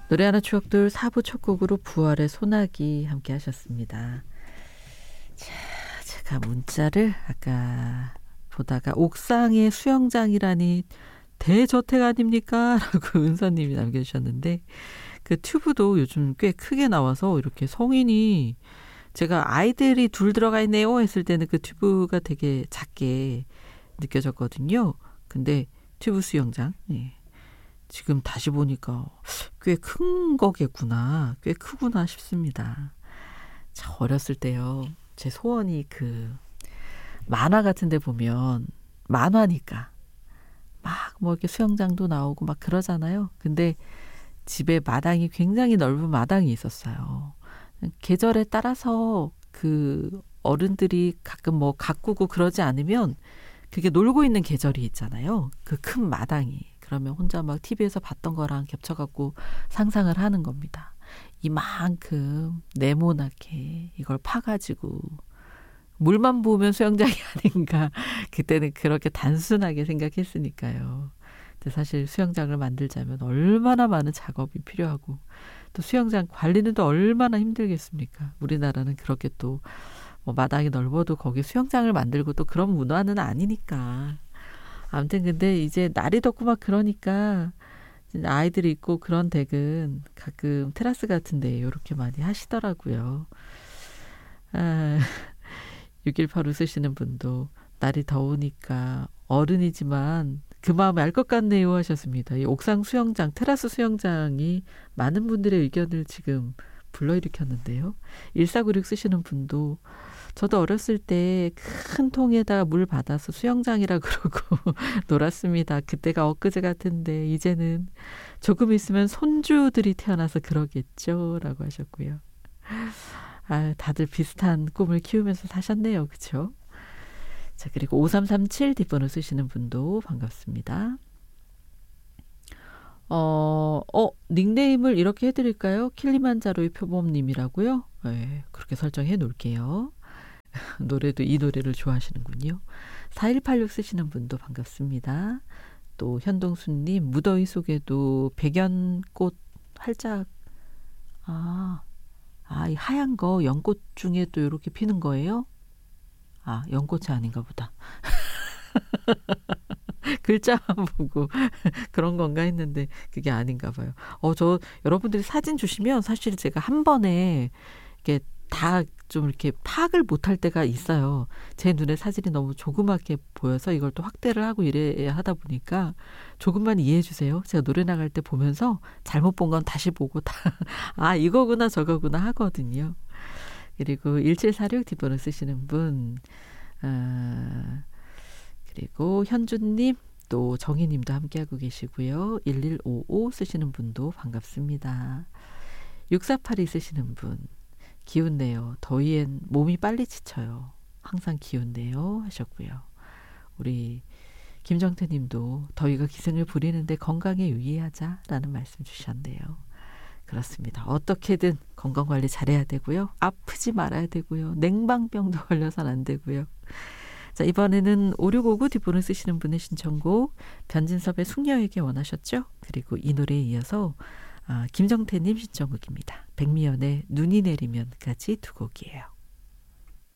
노래하는 추억들 4부 첫 곡으로 부활의 소나기 함께 하셨습니다. 자, 제가 문자를 아까 보다가 옥상에 수영장이라니 대저택 아닙니까? 라고 은서님이 남겨주셨는데 그 튜브도 요즘 꽤 크게 나와서 이렇게 성인이 제가 아이들이 둘 들어가 있네요 했을 때는 그 튜브가 되게 작게 느껴졌거든요. 근데 튜브 수영장 지금 다시 보니까 꽤 큰 거겠구나. 꽤 크구나 싶습니다. 참 어렸을 때요. 제 소원이 그 만화 같은 데 보면 만화니까 막 뭐 이렇게 수영장도 나오고 막 그러잖아요. 근데 집에 마당이 굉장히 넓은 마당이 있었어요. 계절에 따라서 그 어른들이 가끔 뭐 가꾸고 그러지 않으면 그게 놀고 있는 계절이 있잖아요. 그 큰 마당이. 그러면 혼자 막 TV에서 봤던 거랑 겹쳐갖고 상상을 하는 겁니다. 이만큼 네모나게 이걸 파가지고 물만 부으면 수영장이 아닌가. 그때는 그렇게 단순하게 생각했으니까요. 근데 사실 수영장을 만들자면 얼마나 많은 작업이 필요하고 또 수영장 관리는 또 얼마나 힘들겠습니까. 우리나라는 그렇게 또 뭐 마당이 넓어도 거기 수영장을 만들고 또 그런 문화는 아니니까. 아무튼 근데 이제 날이 덥고 막 그러니까 아이들이 있고 그런 댁은 가끔 테라스 같은데 이렇게 많이 하시더라고요. 6185 쓰시는 분도 날이 더우니까 어른이지만 그 마음에 알 것 같네요 하셨습니다. 이 옥상 수영장, 테라스 수영장이 많은 분들의 의견을 지금 불러일으켰는데요. 1496 쓰시는 분도 저도 어렸을 때 큰 통에다가 물 받아서 수영장이라 그러고 놀았습니다. 그때가 엊그제 같은데 이제는 조금 있으면 손주들이 태어나서 그러겠죠 라고 하셨고요. 다들 비슷한 꿈을 키우면서 사셨네요. 그렇죠? 자, 그리고 5337 뒷번호 쓰시는 분도 반갑습니다. 닉네임을 이렇게 해드릴까요? 킬리만자로의 표범님이라고요? 네, 그렇게 설정해 놓을게요. 노래도 이 노래를 좋아하시는군요. 4186 쓰시는 분도 반갑습니다. 또 현동수님 무더위 속에도 백연꽃 활짝 이 하얀 거 연꽃 중에 또 이렇게 피는 거예요? 연꽃이 아닌가 보다. 글자만 보고 그런 건가 했는데 그게 아닌가 봐요. 저 여러분들이 사진 주시면 사실 제가 한 번에 이게 다 좀 이렇게 파악을 못할 때가 있어요. 제 눈에 사진이 너무 조그맣게 보여서 이걸 또 확대를 하고 이래야 하다 보니까 조금만 이해해 주세요. 제가 노래 나갈 때 보면서 잘못 본 건 다시 보고 이거구나 저거구나 하거든요. 그리고 1746 뒷번호 쓰시는 분 그리고 현주님 또 정희님도 함께하고 계시고요. 1155 쓰시는 분도 반갑습니다. 6482 쓰시는 분 기운내요. 더위엔 몸이 빨리 지쳐요. 항상 기운내요 하셨고요. 우리 김정태 님도 더위가 기승을 부리는데 건강에 유의하자라는 말씀 주셨네요. 그렇습니다. 어떻게든 건강관리 잘해야 되고요. 아프지 말아야 되고요. 냉방병도 걸려서는 안 되고요. 자, 이번에는 5659 뒷번호 쓰시는 분의 신청곡 변진섭의 숙녀에게 원하셨죠? 그리고 이 노래에 이어서 김정태님 신청곡입니다. 백미연의 눈이 내리면까지 두 곡이에요.